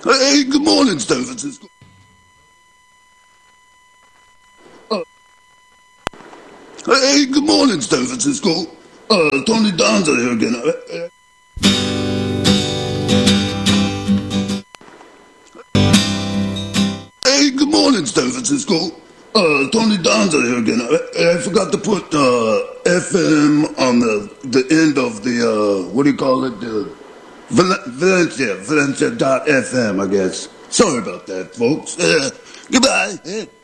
Hey, good morning, San Francisco. Hey, good morning, San Francisco. Tony Donza here again. Hey, good morning, San Francisco. Tony Donza here again. I forgot to put FM on the end of the, what do you call it? The Valencia.fm, I guess. Sorry about that, folks. Goodbye.